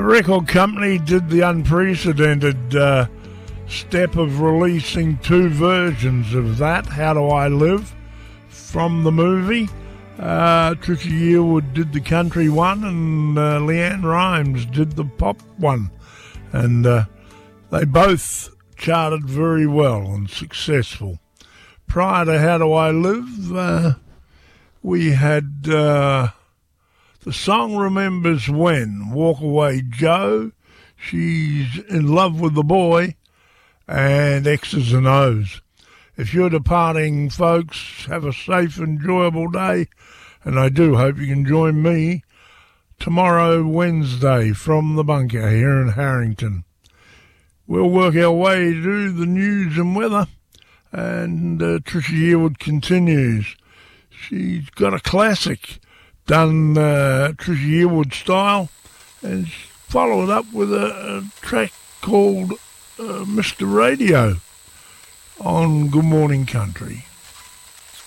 record company did the unprecedented step of releasing two versions of that, How Do I Live, from the movie. Tricia Yearwood did the country one, and Leanne Rimes did the pop one. And they both charted very well and successful. Prior to How Do I Live, we had the song Remembers When, Walk Away Joe, She's in Love with the Boy, and X's and O's. If you're departing, folks, have a safe, enjoyable day, and I do hope you can join me tomorrow, Wednesday, from the bunker here in Harrington. We'll work our way through the news and weather, and Tricia Yearwood continues. She's got a classic done Tricia Yearwood style, and followed up with a track called Mr. Radio on Good Morning Country.